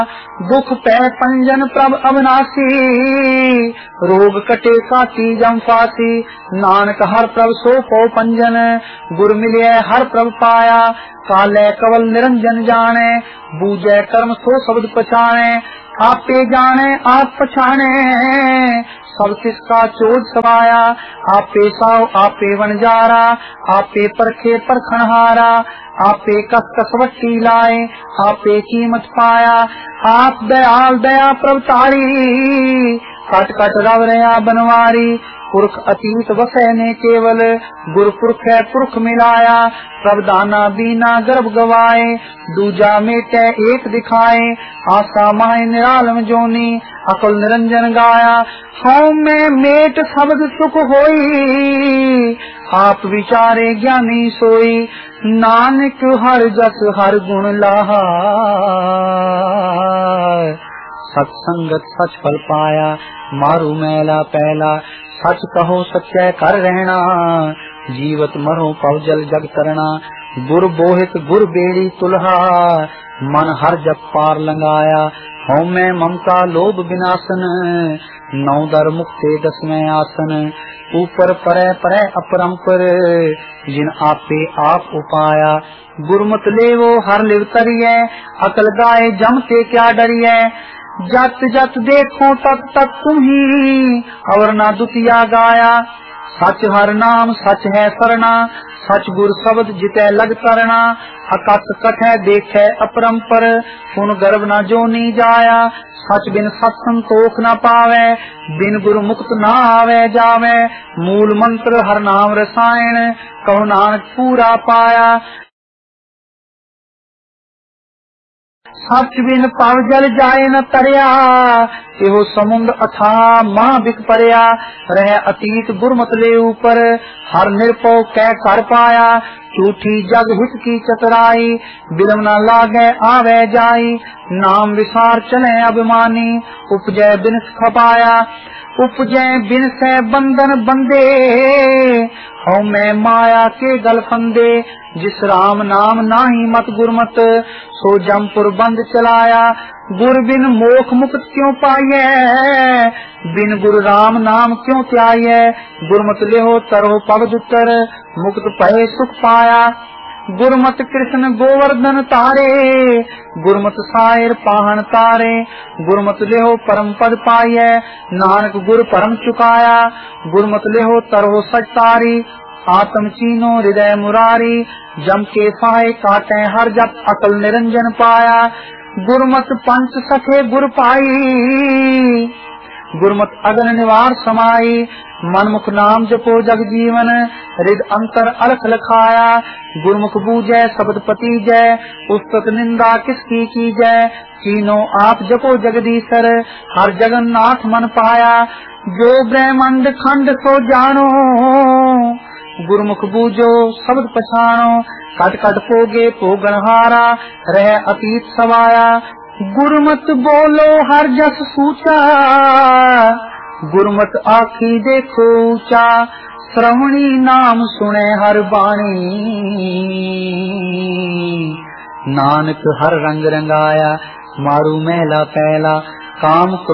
दुख पै पंजन प्रभ अविनाशी, रोग कटे काटी जम फासी। नानक हर प्रभ सो पौ पंजन, गुर मिले हर प्रभ पाया। काले कवल निरंजन जाने, बूझे कर्म सो शब्द पछाने। आपे जाने आप पछाने, सब किसका चोज सवाया। आपे साव आपे वनजारा, आपे परखे परखनहारा। आपे कस कसवट्टी लाए, आपे कीमत पाया। आप दयाल दया प्रभतारी, कट कट रव रहा बनवारी। पुरख अतीत वसै ने केवल, गुरपुरख है पुरख मिलाया। प्रभदाना बीना गर्भ गवाए, दूजा मेटे एक दिखाए। आशा माय निरालम जोनी, अकल निरंजन गाया। हूँ मैं मेट शब्द सुख होई, आप विचारे ज्ञानी सोई। नानक हर जस हर गुण लाहा, सत्संगत सच फल पाया। मारू मैला पहला, सच कहो सच्चे कर रहना। जीवत मरो पव जल जग तरना, गुर बोहित गुर बेड़ी तुलहा। मन हर जप पार लंगाया, हूँ मैं ममता लोभ विनाशन। नौ दर मुक्ते दसवें आसन, ऊपर परे परे अपरंपर। जिन आपे आप उपाया, गुरमत लेवो हर लिव तरिए। अकल गाए जमते क्या डरिए, जत जत देखो तत तत तुम्ही। और ना दुतिया गाया, सच हर नाम सच है सरना। सच गुर शब्द जिते लग तरना, अकस कठै देखे अपरंपर। सुन गर्भ न जोनी जाया, सच बिन सत संतोख न पावे। बिन गुरु मुक्त न आवे जावे, मूल मंत्र हर नाम रसायन। कहो नानक पूरा पाया, सच बिन पव जल जाए न तरिया। एहो समुद्र अथा मां बिक परिया। रह अतीत गुरमत ले ऊपर, हर निरपौ कै कर पाया। झूठी जग हित की चतुराई, बिलम न लागे आवे जाई। नाम विसार चले अभिमानी, उपजय बिन खपाया। उपजय बिन से बंधन बंदे, हूँ मैं माया के गल फंदे। जिस राम नाम नाही मत गुरमत, सो जमपुर बंद चलाया। गुर बिन मोख मुक्त क्यों पाइए, बिन गुरु राम नाम क्यों त्याये। गुरमत लेहो तरहो पवद उत्तर, मुक्त पहे सुख पाया। गुरमत कृष्ण गोवर्धन तारे, गुरमत सायर पाहन तारे। गुरमत लेहो परम पद पाइए, नानक गुर परम चुकाया। गुरमत लेहो तरहो सच तारी, आत्म चीनो हृदय मुरारी। जम के फाहे काटे हर जप, अकल निरंजन पाया। गुरमत पंच सखे गुर पाई, गुरमत अगन निवार समाई। मनमुख नाम जपो जग जीवन, हृद अंतर अलख लखाया। गुरमुख बूझे शब्द पति जय, उस्तत निंदा किसकी की जय। चीनो आप जपो जगदीशर, हर जगन्नाथ मन पाया। जो ब्रह्मांड खंड सो जानो, गुरमुख बूझो शब्द पछाणो। कट कट पोगे पोगणहारा, रह अतीत सवाया। गुरमत बोलो हर जस सूचा, गुरमत आखी देखो ऊंचा। श्रवणी नाम सुने हर बाणी, नानक हर रंग रंगाया। मारू मैला पहला, काम